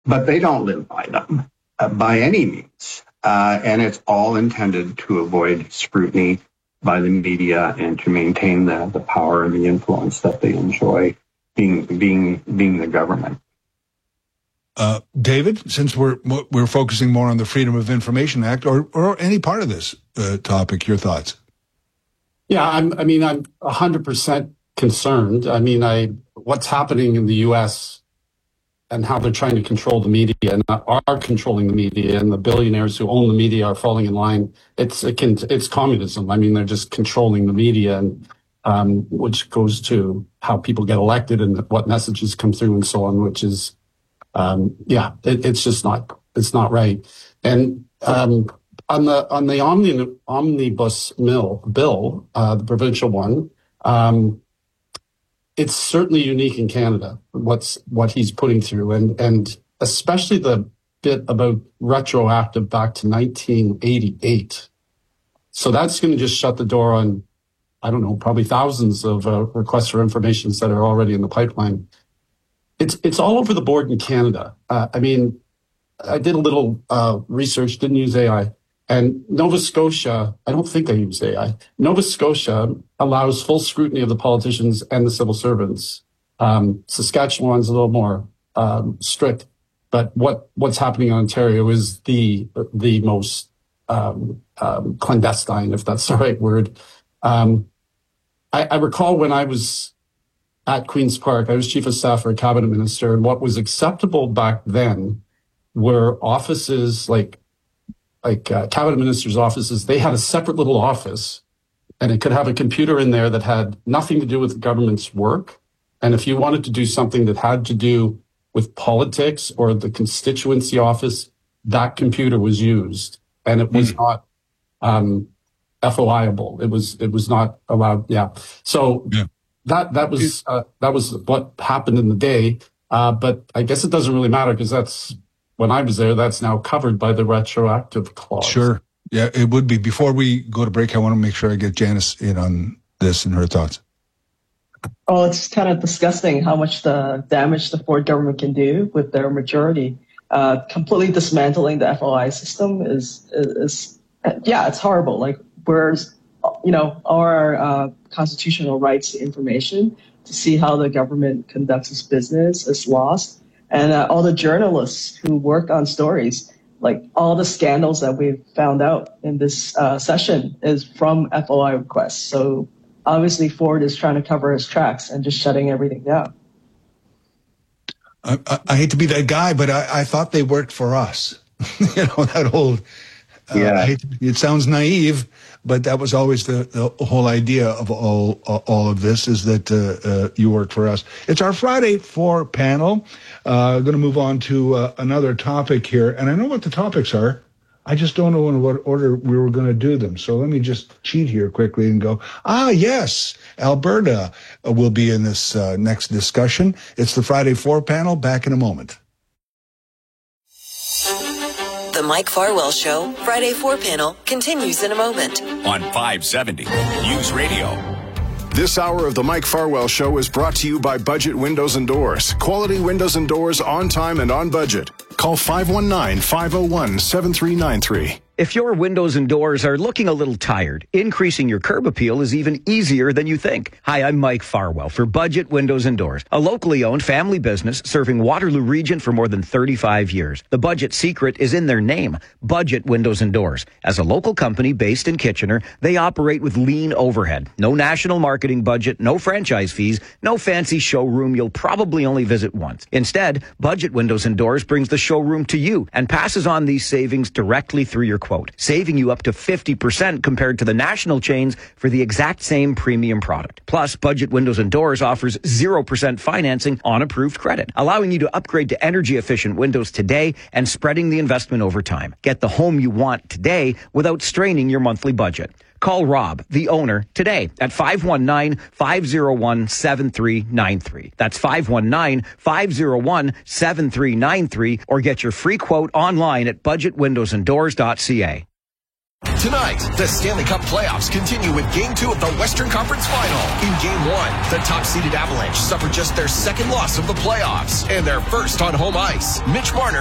but they don't live by them by any means. And it's all intended to avoid scrutiny by the media and to maintain the power and the influence that they enjoy being the government. David, since we're focusing more on the Freedom of Information Act or any part of this topic, your thoughts? Yeah, I'm 100% concerned. What's happening in the U.S. and how they're trying to control the media and are controlling the media, and the billionaires who own the media are falling in line. It's communism. They're just controlling the media, and which goes to how people get elected and what messages come through and so on, which is, it's just not right. And on the omnibus bill, the provincial one, it's certainly unique in Canada, what he's putting through, and especially the bit about retroactive back to 1988. So that's going to just shut the door on, I don't know, probably thousands of requests for information that are already in the pipeline. It's all over the board in Canada. I did a little research, didn't use AI. And Nova Scotia, I don't think they use AI. Nova Scotia allows full scrutiny of the politicians and the civil servants. Saskatchewan's a little more strict. But what's happening in Ontario is the most clandestine, if that's the right word. I recall when I was at Queen's Park, I was chief of staff for a cabinet minister, and what was acceptable back then were offices like cabinet ministers' offices. They had a separate little office, and it could have a computer in there that had nothing to do with the government's work. And if you wanted to do something that had to do with politics or the constituency office, that computer was used, and it was not FOIable. It was not allowed. Yeah. So that was what happened in the day. But I guess it doesn't really matter, because that's, when I was there, that's now covered by the retroactive clause. Sure. Yeah, it would be. Before we go to break, I want to make sure I get Janice in on this and her thoughts. Oh, it's kind of disgusting how much the damage the Ford government can do with their majority. Completely dismantling the FOI system is it's horrible. Like, whereas, our constitutional rights to information, to see how the government conducts its business, is lost. And all the journalists who work on stories, like all the scandals that we've found out in this session, is from FOI requests. So obviously Ford is trying to cover his tracks and just shutting everything down. I hate to be that guy, but I thought they worked for us. That old... it sounds naive, but that was always the whole idea of all of this, is that you work for us. It's our Friday 4 panel. Going to move on to another topic here, and I know what the topics are. I just don't know in what order we were going to do them. So let me just cheat here quickly and go, yes, Alberta will be in this next discussion. It's the Friday 4 panel. Back in a moment. The Mike Farwell Show, Friday 4 panel, continues in a moment. On 570 News Radio. This hour of the Mike Farwell Show is brought to you by Budget Windows and Doors. Quality windows and doors on time and on budget. Call 519-501-7393. If your windows and doors are looking a little tired, increasing your curb appeal is even easier than you think. Hi, I'm Mike Farwell for Budget Windows and Doors, a locally owned family business serving Waterloo Region for more than 35 years. The Budget secret is in their name, Budget Windows and Doors. As a local company based in Kitchener, they operate with lean overhead, no national marketing budget, no franchise fees, no fancy showroom you'll probably only visit once. Instead, Budget Windows and Doors brings the showroom to you and passes on these savings directly through your quote, saving you up to 50% compared to the national chains for the exact same premium product. Plus, Budget Windows and Doors offers 0% financing on approved credit, allowing you to upgrade to energy-efficient windows today and spreading the investment over time. Get the home you want today without straining your monthly budget. Call Rob, the owner, today at 519-501-7393. That's 519-501-7393, or get your free quote online at budgetwindowsanddoors.ca. Tonight, the Stanley Cup playoffs continue with Game 2 of the Western Conference Final. In Game 1, the top-seeded Avalanche suffered just their second loss of the playoffs and their first on home ice. Mitch Marner